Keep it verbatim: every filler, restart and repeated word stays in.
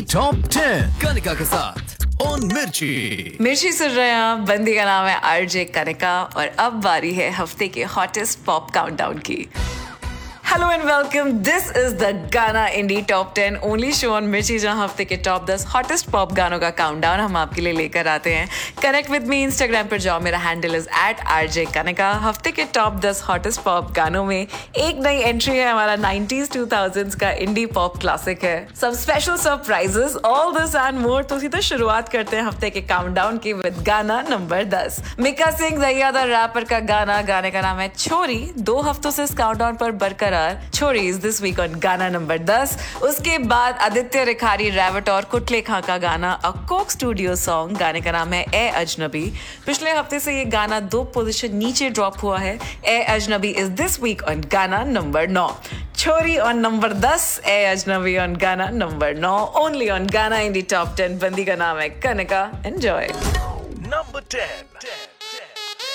Top ten Kanika के साथ on मिर्ची मिर्ची सुन रहे हैं आप। बंदी का नाम है आरजे कनिका और अब बारी है हफ्ते के हॉटेस्ट पॉप काउंटडाउन की। Hello and welcome, this is the गाना इंडी top ten only show on मिर्ची, जहां हफ्ते के टॉप दस हॉटेस्ट पॉप गानों का काउंटडाउन हम आपके लिए लेकर आते हैं। कनेक्ट विद मी इंस्टाग्राम पर जाओ, मेरा handle is eight RJ Kanika. हफ्ते के टॉप दस हॉटेस्ट पॉप गानों में एक नई एंट्री है, हमारा नाइंटीज़ टू थाउज़ेंड्स का इंडी पॉप क्लासिक है। सब special surprises, all this and more. तो सीधा शुरुआत करते हैं हफ्ते के काउंटडाउन की विद गाना नंबर दस। मिक्का सिंह ज़ैयादा रैपर का गाना, गाने का नाम है छोरी। दो हफ्तों से इस काउंटडाउन पर बरकरार छोरी इज दिस वीक ऑन गाना नंबर दस। उसके बाद आदित्य रिखारी, रैवट और कुटले खां का गाना अ कोक स्टूडियो सॉन्ग, गाने का नाम है ए अजनबी। पिछले हफ्ते से ये गाना दो पोजीशन नीचे ड्रॉप हुआ है। ए अजनबी इज दिस वीक ऑन गाना नंबर नौ। छोरी ऑन नंबर दस, ए अजनबी ऑन गाना नंबर नौ, ओनली ऑन गाना इंडी टॉप टेन। बंदी का नाम है कनिका। एंजॉय। Number ten.